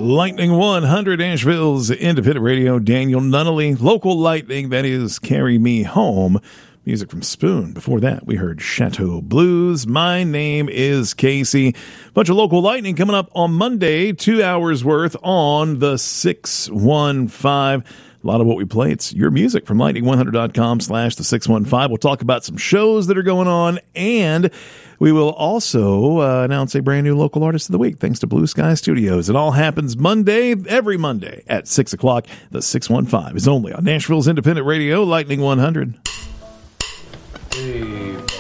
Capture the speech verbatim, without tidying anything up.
Lightning one hundred, Nashville's independent radio. Daniel Nunnally. Local Lightning, that is Carry Me Home. Music from Spoon. Before that, we heard Chateau Blues. My name is Casey. Bunch of Local Lightning coming up on Monday. Two hours worth on the six one five. A lot of what we play, it's your music from lightning one hundred dot com slash the six one five. We'll talk about some shows that are going on, and we will also uh, announce a brand new local artist of the week, thanks to Blue Sky Studios. It all happens Monday, every Monday at six o'clock. The six one five is only on Nashville's independent radio, Lightning one hundred. Hey.